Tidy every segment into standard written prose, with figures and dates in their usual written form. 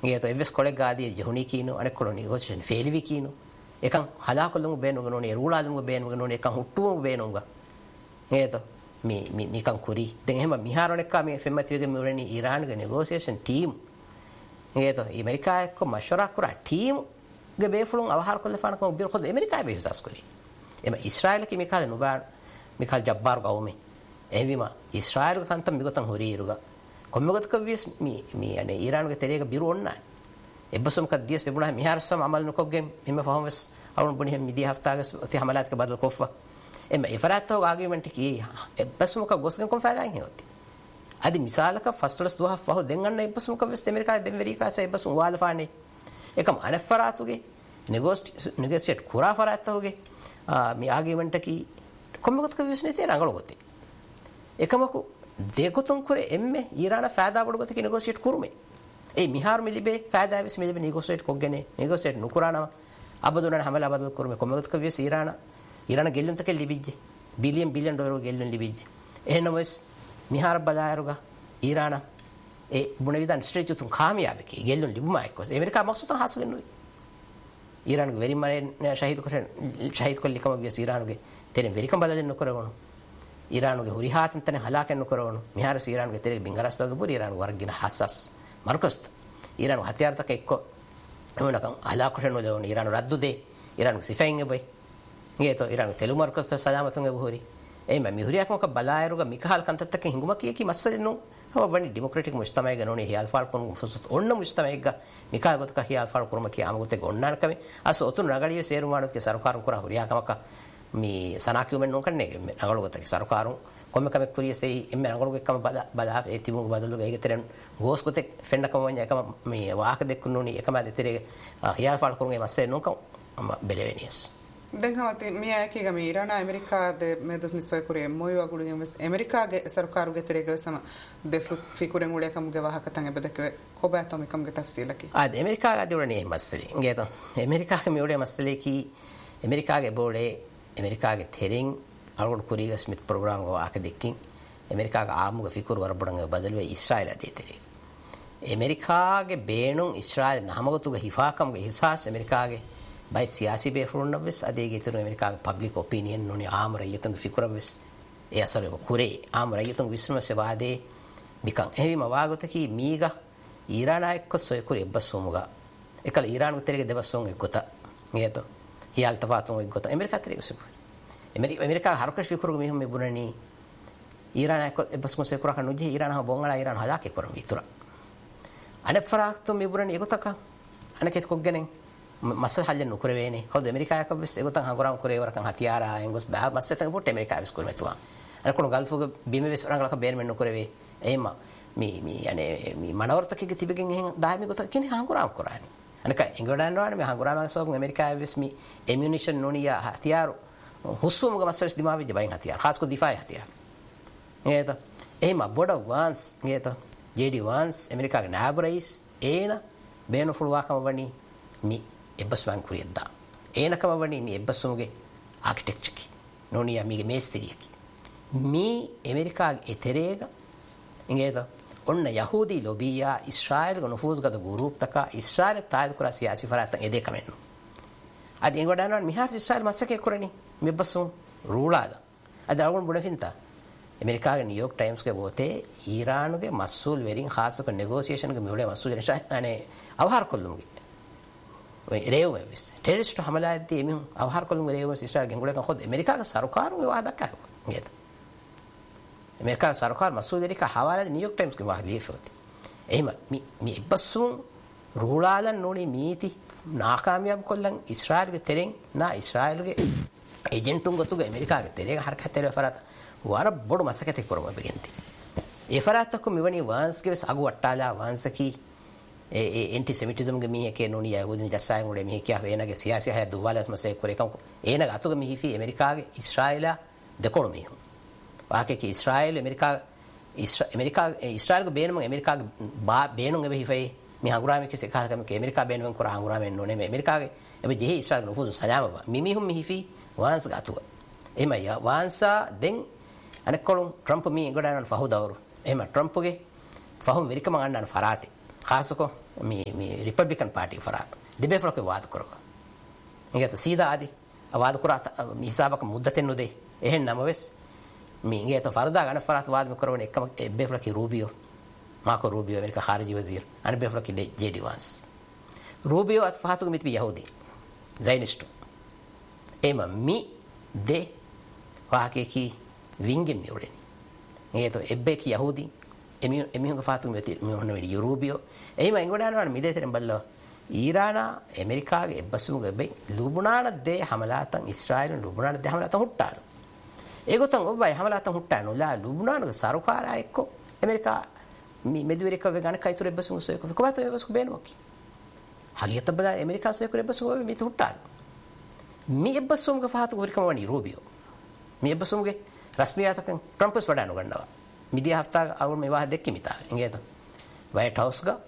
ngeto eves kolega adi jehuni kino anek koloni negotiation failwi kino ekan hala kolungu beenuga noni rula lungu beenuga noni ekan huttumu beenuga ngeto mi kan kuri den ehma miharo nekka mi femmatiwege mi urani Iran ge negotiation team ngeto Amerika ekko mashwara kura team ge befulun awhar kolle fana ko bir khod Amerika be hisas kuri ema Israel ki mikal nubar mikal jabbar gawme evima Israel ge kantam migotan hori iruga කොම්මගත කවිස් මී අනේ ඊරානුගේ තෙරේක බිරු ඔන්නයි එබ්බසොම කද්දියස් එබුණා මිහාරසම අමල් නොකොග්ගෙ මෙම ෆහමස් අවුන් බුනි හැම මිදිය හෆ්තාගස් ති හමලාත් ක බදල් කොෆ්වා එම ඉෆරාත්තෝ argument කී එබ්බසොම ක ගොස්ගෙන් කොම් ෆාදායින් හෙවති අදි මිසාලක ෆස්ටලස් දුහ ෆහ දෙංගන්න එබ්බසොම ක වෙස් ඇමරිකා දෙම් වෙරිකාස එබ්බසොම වාල ෆානේ එකම අනෆරාතුගේ නෙගොසියට් කුරා ෆරාත්තෝගේ මී ආගියුමන්ට් කී කොම්මගත කවිස් නේ තේ රංගලොගොති එකමකු දෙකොතුන් කුරේ එම්මේ ඊරාන ෆෑදා බඩගත කි නෙගොසියට් කුරුමේ ඒ මිහාර මිලිබේ ෆෑදා විස් මිලිබේ නෙගොසියට් කොග්ගනේ නෙගොසියට් නුකුරානම අබදුනන හැමලා බදල් කුරුමේ කොමගත කවිස් ඊරාන ගෙල්ලුන් තක ලිබිජ්ජේ බිලියන් ඩොලර් ගෙල්ලුන් ලිබිජ්ජේ එහෙනමස් මිහාර බදායරුගා ඊරාන ඒ බුණ විදන් ස්ට්‍රේච් තුන් කාමියාබ කි ගෙල්ලුන් ලිබුමා එක්කස් ඇමරිකා මක්සුතන් හාසගෙනුයි ඊරානගේ වෙරි මරේ ශහීද් කොල්ලිකම විස් ඊරානගේ තෙරෙන් වෙරිකම් බදල් නොකරවණු ඊරානුගේ හුරිහාතන් තන හලාකෙන් නොකරවණු මිහාර ඊරානුගේ තෙරේ බින්ගරස්තෝගේ පුරි ඊරානු වර්ගින හසස් මර්කස්ත ඊරානු හතියාරතක එක්ක එමුනකම් හලාකුෂන් නොදවන ඊරානු රද්දු දෙ ඊරානු සිෆයින් එබයි නේතෝ ඊරානු තෙලු මර්කස්ත සලාමතුන් එබුහුරි එයිම මිහුරියක් මොක බලායරුග මිකහල් කන්තත්තක හිඟුම කීකි මස්සදෙන්නු කවවනි ඩෙමොක්‍රැටික් මුස්තමයි ගනෝනේ හියල් ෆාල් කොන් සොසත් ඔන්න මුස්තමයි ග මිකා ගොතක හියල් ෆාල් කොරම කී ආමගොතේ ගොන්නානකමේ අස ඔතුන් රගලිය සේරුමානත්ගේ සරකාරුන් කරා හුරියාකමක මේ සනාකියුමෙන් නොකන්නේ නගලොගතක සරකාරුන් කොම්මකමෙක් කුරියසේ එම්මෙ නගලොගෙක්කම බදා ඒ තිබුණු බදලු වේගතරන් ගෝස්කොතේ ෆෙන්ඩකම වඤ්ඤ එකම මේ වාහක දෙක්කුනෝනි එකම දෙතරේ හියල් ෆාල් කොරුගේ මස්සේ නොකම් බෙලෙවෙනියස් දැන් හවති මේ අයකීග මේ ඉරාන ඇමරිකාද මෙදුත් නිසොය කුරේ මොයි වගුලින් වෙස් ඇමරිකාගේ සරකාරුගේ තරේගේ සම දෙෆ්ලු ෆිකුරෙන් උලේකම්ගේ වාහකතන් එබදක කොබෑතොමිකම්ගේ තෆ්සීලකි ආද ඇමරිකාගේ දුරනේ මස්සලි නේද ඇමරිකාගේ මියෝඩේ මස්සලේ කි ඇමරිකාගේ බෝලේ ඇමරිකාගේ තෙරින් අලුත් කුරීග ස්මිත් ප්‍රෝග්‍රෑම් ගෝ ආක දෙකින් ඇමරිකාගේ ආමුගේ ෆිකුර වරබඩංග බදලුවේ ඊශ්‍රායල දෙතරේ ඇමරිකාගේ බේනුන් ඊශ්‍රායල නහමගතුගේ හිෆාකම්ගේ හිසාස් ඇමරිකාගේ බයි සියාසි බේෆුරුන්නවස් අදේගේ තුරු ඇමරිකාගේ පබ්ලික් ඔපිනියන් නොනි ආමරයතුන් ෆිකුරවස් ඒ අසරේ කුරේ ආමරයතුන් විශ්මසේ වාදේ මිකන් එහිම වාගතකි මීගා ඊරානායක සොය කුරේ බස්සොමුගා එකල ඊරාන උත්තරේ දෙවස්සොන් එක්ගත නියතෝ හියල් තෆාතුන් එක්ගත ඇමරිකා තරේ උසපු ඇමරිකා හරකස් ෆිකුරුග මිහම මෙබුණනි ඊරානායක බස්සොමුසේ කුරා කනුජි ඊරාන බොංගලා ඊරාන හදාකේ කරම් විතර අනෆරාක්තු මෙබුණනි එක්ගතක අනකෙත් කොග්ගනෙන් මස්ස හල්ලෙන් නුකර වේනේ හොද ඇමරිකායක විස් එගොතන් හගුරම් කරේ වරකන් හතියාරා එංගොස් බෑ මස්සෙතක පොට ඇමරිකාව විස් කරමෙතුවා අනකොන ගල්ෆුග බිම විස් රංගලක බේරෙන් නුකර වේ එයිම මේ යන්නේ මේ මනවර්තකෙක තිබෙකින් එහෙන් දායමි ගොත කෙනේ හගුරම් කරානේ අනක ඉංග්ලන්ඩ් වань මේ හගුරම් සෝම් ඇමරිකාව විස් මේ එමියුනිෂන් නොනියා හතියාර හුස්සුමුග මස්සස් දිමාවිජ බයින් හතියාර ખાસ કો දිෆායි හතියාර නේද එයිම බොඩ වන්ස් නේද ජේඩි වන්ස් ඇමරිකාගේ නායබ රයිස් ඒන බේන ෆුල්වාකම වනි මි එබ්බස්වන් කුරියද්දා ඒනකම වනි මේ එබ්බසුමුගේ ආකිටෙක්චර් කි නොනියා මිගේ මේස්තිරියකි මේ ඇමරිකාගේ එතරේග ඉංගේද ඔන්න යහූදී ලොබියා ඉස්රායල් ගනුෆූස් ගත ගුරුප් තක ඉස්රායල් තායද කුරා සියාසි ෆරාතන් එදේ කමෙන්නු අද එංගොඩානවන් මිහාර ඉස්රායල් මස්සකේ කුරණි මෙබ්බසුම් රූලාද අද අලුන් බුණෆින්තා ඇමරිකාගේ නියුයෝක් ටයිම්ස් ගේ බෝතේ ඊරානුගේ මස්සූල් වෙරින් ખાસක නෙගෝසියේෂන් ගේ මෙවලේ මස්සූල් අනේ අවහාර කොල්ලුමුගේ रेव में विस टेररिस्ट हमला दी में आहार को रेव में इस्राइल गेंगुड़े का खुद अमेरिका का सरकार में वादा क्या है ये तो अमेरिका का सरकार मसूद अली का हवाला न्यूयॉर्क टाइम्स के वाह लिए होती एम मी बसु रूलालन नोनी मीति नाकामयाब कोल्लन इस्राइल के तेरें ना इस्राइल के एजेंटों को तो अमेरिका के तेरे हरकत तेरे फरात वार बड़ मसकते करो बेगिनती ये फरात को मिवनी वांस के अगु अट्टाला वांस की एंटीसेमिटिज्म के मिहे के नोनी यहूदी जसाय गुडे मिहे क्या वेनगे सियासी है दुवालस मसे करे कम एनग अतुग मिहि फी अमेरिका के इस्राइल देखोड़ मिहु वाके कि इस्राइल अमेरिका इस्राइल को बेन अमेरिका बा बेनु के हिफे मि हंगुरा में किसे कहल के अमेरिका बेन वन को हंगुरा में नोने में अमेरिका के अब जे इस्राइल नो फुज सजाम मिमि हम मिहि फी वांस गातु एमा या वांसा दें अने कोलु ट्रम्प मि गोडान फहुदवरु एमा ट्रम्प के फहु अमेरिका मंगन फराते खास को මේ රිපබ්ලිකන් පාර්ටි ෆරාත් දෙබේ ෆලක වාද කරවා ඉංගේත සීදා ආදි වාද කරා හිසාබක මුද්දතෙන් නොදේ එහෙන් නමවස් මේ ඉංගේත ෆරදා ගන්න ෆරාත් වාද කරවන එකම එබ්බේ ෆලක රූබියෝ මාකෝ රූබියෝ අමරිකා ખાරජි වزير අනේ බේ ෆලක ජේඩි වන්ස් රූබියෝ අත් ෆහතුක මිත් යහූදි zionist එම මි de වාකේ කි වින්ගෙන් නිවරෙන් ඉංගේත එබ්බේ කි යහූදි එමිහුගේ ෆාතුම් මෙති මොන වෙඩි යුරෝපියෝ එහිම ඉංගොඩානවන මිදේතරෙන් බල්ලෝ ඊරාන ඇමරිකාගේ එබ්බසුගේ බෙ ලුබුනාන දේ හමලාතන් ඉස්රායිල් ලුබුනාන දේ හමලාතන් හුට්ටාල ඒගොතන් ඔබයි හමලාතන් හුට්ටාන උලා ලුබුනානගේ සරුකාරා එක්ක ඇමරිකා මි මෙදුවරික වෙගණ කයිතුර එබ්බසුගේ සොයක කොබත එබ්බසුගේ බේනමකි හගියත බලා ඇමරිකා සොයක එබ්බසුගේ මිත හුට්ටාල මි එබ්බසුගේ ෆාතු ගොරිකම වනි යුරෝපියෝ මි එබ්බසුගේ රස්මියාතකන් ට්‍රම්ප්ස් වඩානු ගන්නවා මිදිය හෆ්තා අවුල් මේ වාහ දෙක්ක මිතා ඉංගේත වයිට් හවුස් ಗ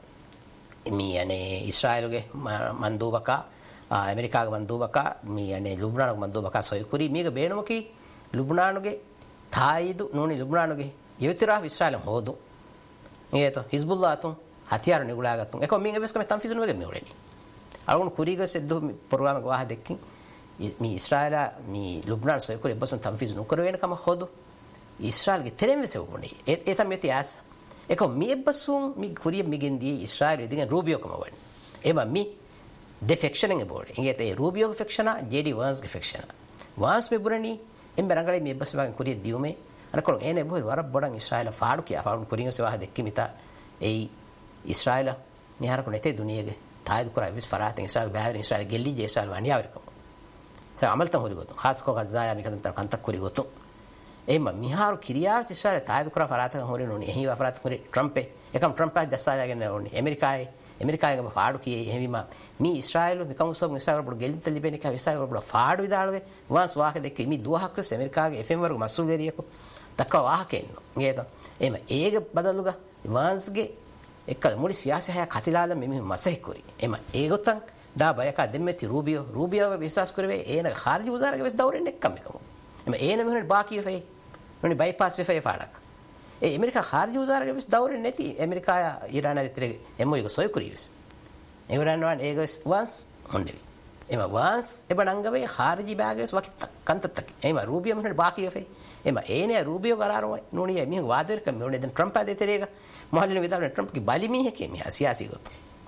මේ යන්නේ ඉස්රායලගේ මන්දූබක ඇමරිකාගේ මන්දූබක මේ යන්නේ ලුබ්නානගේ මන්දූබක සොයකුරි මේක බේනමකි ලුබ්නානගේ තායිදු නෝනි ලුබ්නානගේ යුතිරා ඉස්රායල හොදු ඉංගේත හිස්බුල්ලාහ තුන් හතියාර නිගුලාගතුන් එක මින් එවස්කම තන්ෆිසුන වගේ මෙවරෙනි අලුන් කුරිග සෙද්දු ප්‍රෝග්‍රෑම් එක වාහ දෙක්කින් මේ ඉස්රායල මේ ලුබ්නාන සොයකුරි බසුන් තන්ෆිසුන කර වෙනකම හොදු ඉස්රායල්ගේ තෙරෙන් වෙසෙවුනේ ඒ තමයි තියාස එක මිබ්බසුම් මි කුරිය මිගෙන්දී ඉස්රායල් ඉදින් රූබියෝකම වань එම මි ඩිෆෙක්ෂන් එක බෝඩ ඉංගේත ඒ රූබියෝ ෆෙක්ෂන ජේඩි වන්ස් ගේ ෆෙක්ෂන වන්ස් මෙබුරණි එම්බරංගලේ මිබ්බසුම් කුරිය දියුමේ අනකොල එනේ බොල් වර බොඩන් ඉස්රායල් ෆාඩු කියා ෆාඩු කුරියෝ සවාහ දෙක්කි මිතා ඒ ඉස්රායල් නිහාර කොනෙතේ දුනියගේ තායදු කරා විස් ෆරාතෙන් ඉස්රායල් බෑවරි ඉස්රායල් ගෙල්ලි ජේ ඉස්රායල් වණියාවරිකම සේ අමල්තන් හොරි ගොතු ખાસ කෝ ගසායා මිකන් තර කන්තක් කුරි ගොතු එම මිහාරු කිරියාව ඉස්රායල් තායදු කරා ෆරාතක හොරි නොනි එහි ෆරාත හොරි ට්‍රම්පේ එකම් ට්‍රම්ප් ජස්සායාගෙන නොනි ඇමරිකායේ ෆාඩු කියේ එහෙවිම මි ඉස්රායල් මිකම් සොබ් ඉස්රායල් බොඩ ගෙල්ලි තලිබෙන එක ඉස්රායල් බොඩ ෆාඩු විදාලගේ වන්ස් වාහ දෙක මි දුවහක් කස් ඇමරිකාගේ FM වර්ග මසුල් දෙරියක තක්ක වාහකෙන්න නේද එම ඒක බදලුගා වන්ස්ගේ එක්ක මුලි සියාසය හය කතිලාල මෙමි මසෙකුරි එම ඒගොතන් දා බයක දෙම්මෙති රූබියෝ විශ්වාස කරවේ ඒන ખાරජි වزارගේ වෙස් දවරෙන් එක්කම එකම එම ඒන මෙහෙන බාකිය ෆේ නොනි බයිපාස් ෆේ ෆාඩක් ඒ ඇමරිකා ખાරජි වزارගේ වෙස් දවරෙන් නැති ඇමරිකා ඊරාන දෙතරේ එමෝ එක සොයකුරියස් ඒගොඩන්වන් ඒගොස් වන්ස් හොන්නෙවි එම වන්ස් එබනංගවේ ખાරජි බාගස් වකිත කන්තත්තක් එම රූබියෝ මෙහෙන බාකිය ෆේ එම ඒනේ රූබියෝ ගරාරෝ නොනි මෙහෙ වාදරක මෙහෙන දෙන් ට්‍රම්ප් දෙතරේක මොහලින විදාල ට්‍රම්ප් කි බලිමී හකේ මියා සියාසි ගොත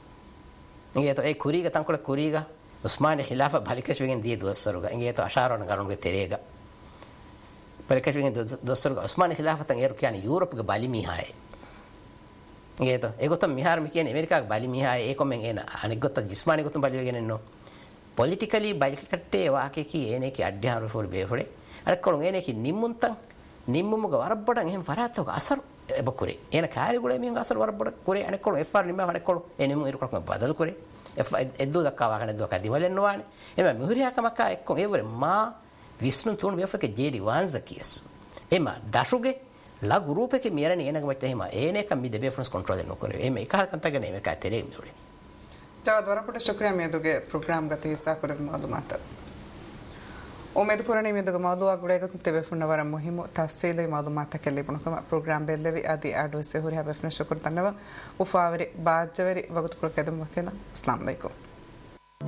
ඉංගේත ඒ කුරීග තංකොල කුරීග උස්මානේ ඛිලාෆා බලිකෂ් වෙගෙන් දී දුස්සරුග ඉංගේත අශාරවන ගරුන්ගේ තෙරේග බලිකෂ් වෙගෙන් දුස්සරුග උස්මානේ ඛිලාෆා තං ඒරු කියන්නේ යුරෝප්ගේ බලිමී හායේ ඉංගේත ඒගොත මිහාර මි කියන්නේ ඇමරිකාගේ බලිමී හායේ ඒකොමෙන් එන අනික් ගොත ජිස්මානේ ගොත බලියගෙන එන්නෝ පොලිටිකලි බයිකට්ටේ වාකේ කි එනේ කි අඩ්ඩහාරු ෆෝර් බේෆොඩේ අර කොළොන් එනේ කි නිම්මුන්තන් නිම්මුමුග වරබ්බඩන් එහෙම ෆරාතක අසර් එබකුරේ එන කාරිගුලේ මියන් අසර් වරබ්බඩ කුරේ අනික් කොළොන් එෆ් ආර් නිම හඩ කොළොන් එනෙමු ඉරු කොළොන් බදල් කුරේ එෆ් එද්දු දක්කා වාකන දුක දිමලෙන් නොවානේ එම මිහුරියාකමක එක්කොන් ඒවර මා විස්නු තුන් වෙෆක ජේඩි වන්ස් කියස් එම දශුගේ ලා ගෲප් එකේ මියරණ එනක මත එහෙම ඒනේක මි දෙබේ ෆ්‍රන්ස් කන්ට්‍රෝල් එන්න කුරේ එම එක හකන්තගෙන මේක ඇතරේ මියුරේ ජවද් වරපට ಶುಕ್ರಿಯಾ ಮೇದುಗೆ ಪ್ರೋಗ್ರಾಮ್ ಗತಿ ಹಿಸ್ಸಾ ಕೊರಗ ಮಾಲೂಮಾತ ಉಮೇದ್ ಕುರಣಿ ಮೇದುಗೆ ಮೌದುವಾ ಗುಳೆಗತು ತೆವೆ ಫುನ್ನವರ ಮುಹಿಮು ತಫ್ಸೀಲಿ ಮಾಲೂಮಾತ ಕೆಲ್ಲಿ ಬುಣಕಮ ಪ್ರೋಗ್ರಾಮ್ ಬೆಲ್ಲೆವಿ ಆದಿ ಆಡು ಸೆ ಹುರಿ ಹಬೆಫ್ನ ಶುಕ್ರ್ ತನ್ನವ ಉಫಾವರಿ ಬಾಜವರಿ ವಗತು ಕುಳಕೆದಂ ವಕೆಲ ಅಸ್ಲಾಂ ಅಲೈಕುಂ